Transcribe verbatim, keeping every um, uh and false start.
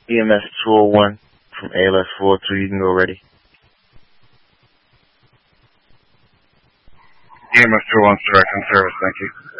E M S two oh one from A L S four oh two, you can go ready. E M S two oh one, direct in service, thank you.